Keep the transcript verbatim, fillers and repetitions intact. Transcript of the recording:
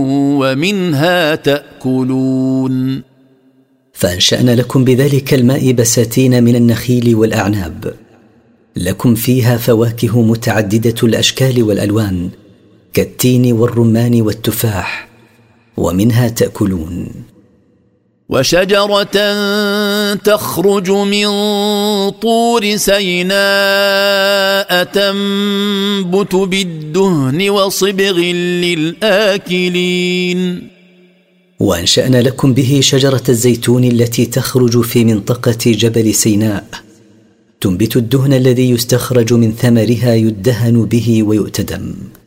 ومنها تأكلون. فأنشأنا لكم بذلك الماء بساتين من النخيل والأعناب، لكم فيها فواكه متعددة الأشكال والألوان كالتين والرمان والتفاح، ومنها تأكلون. وشجرة تخرج من طور سيناء تنبت بالدهن وصبغ للآكلين. وأنشأنا لكم به شجرة الزيتون التي تخرج في منطقة جبل سيناء، تنبت الدهن الذي يستخرج من ثمرها يدهن به ويؤتدم.